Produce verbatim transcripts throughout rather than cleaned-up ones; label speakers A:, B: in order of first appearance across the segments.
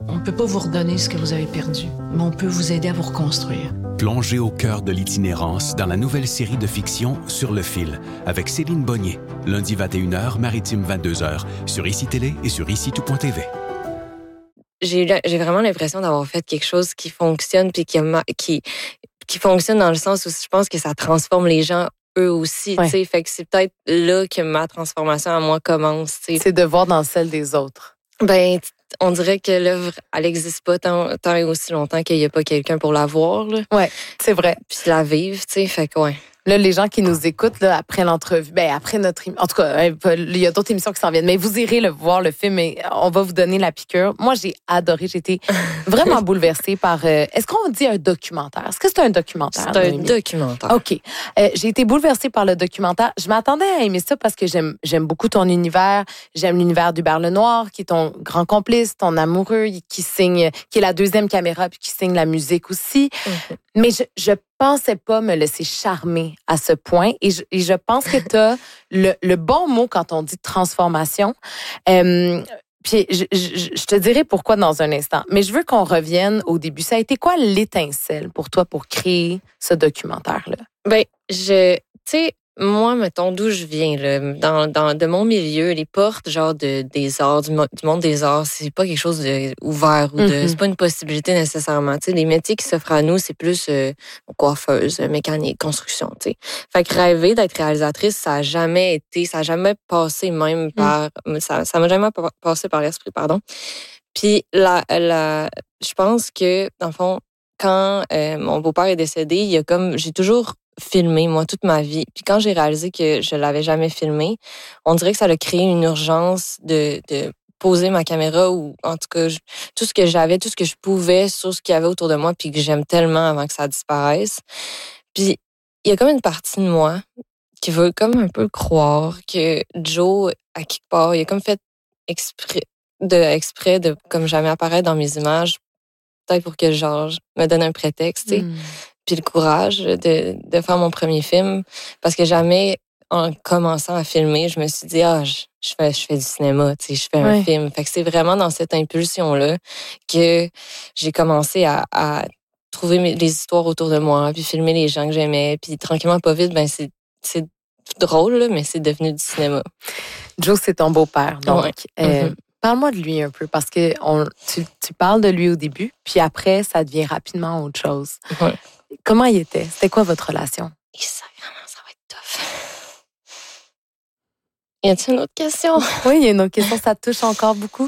A: On ne peut pas vous redonner ce que vous avez perdu, mais on peut vous aider à vous reconstruire.
B: Plongez au cœur de l'itinérance dans la nouvelle série de fiction Sur le fil, avec Céline Bonnier, lundi vingt et une heures, maritime vingt-deux heures, sur I C I Télé et sur ici tout point t v.
C: J'ai, j'ai vraiment l'impression d'avoir fait quelque chose qui fonctionne, puis qui, qui, qui fonctionne dans le sens où je pense que ça transforme les gens eux aussi. Ouais. T'sais. Fait que c'est peut-être là que ma transformation à moi commence. T'sais.
D: C'est de voir dans celle des autres.
C: Ben, on dirait que l'œuvre, elle n'existe pas tant, tant et aussi longtemps qu'il n'y a pas quelqu'un pour la voir. Là.
D: Ouais, c'est vrai.
C: Puis la vivre, tu sais, fait que ouais.
D: Là, les gens qui nous écoutent là, après l'entrevue, ben après notre, en tout cas, il y a d'autres émissions qui s'en viennent, mais vous irez le voir le film et on va vous donner la piqûre. Moi, j'ai adoré, j'ai été vraiment bouleversée par. Euh, est-ce qu'on dit un documentaire Est-ce que c'est un documentaire
C: C'est un Noémie? Documentaire.
D: Ok, euh, j'ai été bouleversée par le documentaire. Je m'attendais à aimer ça parce que j'aime, j'aime beaucoup ton univers. J'aime l'univers d'Hubert Lenoir, qui est ton grand complice, ton amoureux, qui signe, qui est la deuxième caméra puis qui signe la musique aussi. Mm-hmm. Mais je, je pensais pas me laisser charmer à ce point. Et je, et je pense que tu as le, le bon mot quand on dit transformation. Euh, puis je, je, je te dirai pourquoi dans un instant. Mais je veux qu'on revienne au début. Ça a été quoi l'étincelle pour toi pour créer ce documentaire-là?
C: Ben, je... Tu sais... Moi, mettons, d'où je viens, là, dans, dans, de mon milieu, les portes, genre, de, des arts, du, du monde des arts, c'est pas quelque chose de ouvert ou de, mm-hmm. c'est pas une possibilité nécessairement, tu sais. Les métiers qui s'offrent à nous, c'est plus, euh, coiffeuse, mécanique, construction, tu sais. Fait que rêver d'être réalisatrice, ça a jamais été, ça a jamais passé même par, mm. ça, ça m'a jamais passé par l'esprit, pardon. Puis, la, la, je pense que, dans le fond, quand, euh, mon beau-père est décédé, il y a comme, j'ai toujours filmé, moi, toute ma vie. Puis quand j'ai réalisé que je l'avais jamais filmé, on dirait que ça a créé une urgence de, de poser ma caméra ou, en tout cas, je, tout ce que j'avais, tout ce que je pouvais sur ce qu'il y avait autour de moi puis que j'aime tellement avant que ça disparaisse. Puis il y a comme une partie de moi qui veut comme un peu croire que Joe, à quelque part, il a comme fait exprès de, exprès de comme jamais apparaître dans mes images, peut-être pour que, genre, me donne un prétexte, tu sais. Mm. Puis le courage de, de faire mon premier film. Parce que jamais, en commençant à filmer, je me suis dit, ah, je, je, fais, je fais du cinéma, tu sais, je fais ouais. un film. Fait que c'est vraiment dans cette impulsion-là que j'ai commencé à, à trouver mes, les histoires autour de moi, puis filmer les gens que j'aimais. Puis tranquillement, pas vite, ben c'est, c'est drôle, là, mais c'est devenu du cinéma.
D: Joe, c'est ton beau-père, donc. Ouais. Euh, mm-hmm. Parle-moi de lui un peu, parce que on, tu, tu parles de lui au début, puis après, ça devient rapidement autre chose.
C: Ouais.
D: Comment il était? C'était quoi votre relation?
C: Et ça, vraiment, ça va être tough. Y a-t-il une autre question?
D: Oui, il y a une autre question. Ça te touche encore beaucoup?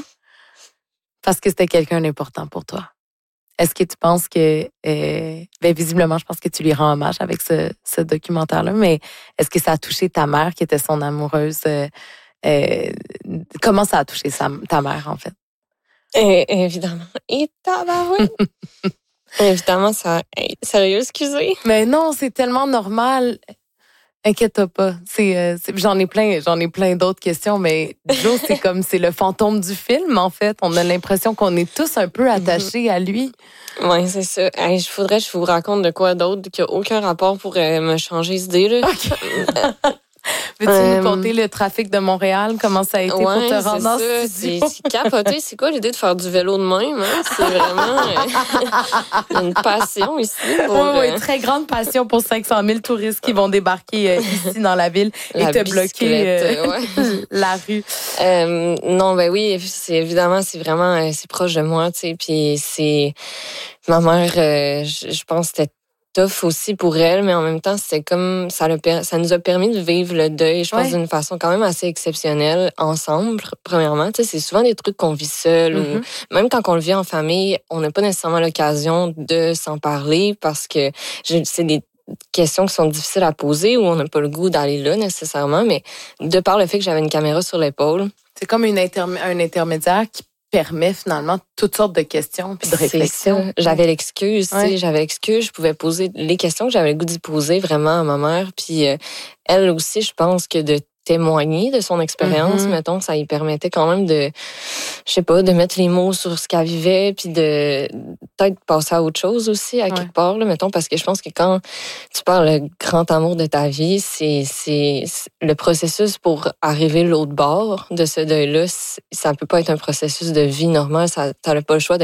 D: Parce que c'était quelqu'un d'important pour toi. Est-ce que tu penses que... Euh, ben visiblement, je pense que tu lui rends hommage avec ce, ce documentaire-là, mais est-ce que ça a touché ta mère, qui était son amoureuse? Euh, euh, comment ça a touché sa, ta mère, en fait?
C: Euh, évidemment. Et tabarouette! Évidemment, ça. Hey, sérieux, excusez.
D: Mais non, c'est tellement normal. Inquiète-toi pas. C'est, euh, c'est, j'en ai plein, j'en ai plein d'autres questions, mais Joe, c'est comme c'est le fantôme du film, en fait. On a l'impression qu'on est tous un peu attachés à lui.
C: Oui, c'est ça. Hey, je voudrais que je vous raconte de quoi d'autre qui n'a aucun rapport pour euh, me changer d'idée, là.
D: Okay. Veux-tu euh, nous conter le trafic de Montréal? Comment ça a été
C: ouais,
D: pour te rendre dans ce studio?
C: C'est, c'est capoté. C'est quoi l'idée de faire du vélo de même? Hein? C'est vraiment euh, une passion ici. Pour,
D: oui, oui, très grande passion pour cinq cent mille touristes qui vont débarquer euh, ici dans la ville la et te bloquer euh, ouais. la rue.
C: Euh, non, ben oui, c'est, évidemment, c'est vraiment c'est proche de moi. Tu sais, puis c'est... Ma mère, euh, je, je pense que c'était tough aussi pour elle, mais en même temps, c'est comme ça, le, ça nous a permis de vivre le deuil, je pense, ouais. d'une façon quand même assez exceptionnelle ensemble, premièrement. Tu sais, c'est souvent des trucs qu'on vit seul mm-hmm. ou même quand on le vit en famille, on n'a pas nécessairement l'occasion de s'en parler parce que c'est des questions qui sont difficiles à poser ou on n'a pas le goût d'aller là nécessairement, mais de par le fait que j'avais une caméra sur l'épaule.
D: C'est comme une interm- un intermédiaire qui permet finalement toutes sortes de questions puis de réflexions.
C: J'avais l'excuse, ouais. tu sais, j'avais l'excuse, je pouvais poser les questions que j'avais le goût d'y poser vraiment à ma mère. Puis euh, elle aussi, je pense que de témoigner de son expérience, mm-hmm. mettons, ça lui permettait quand même de, je sais pas, de mettre les mots sur ce qu'elle vivait, puis de peut-être passer à autre chose aussi, à ouais. quelque part, là, mettons, parce que je pense que quand tu parles le grand amour de ta vie, c'est, c'est, c'est le processus pour arriver l'autre bord de ce deuil-là, ça peut pas être un processus de vie normale, ça, t'as pas le choix de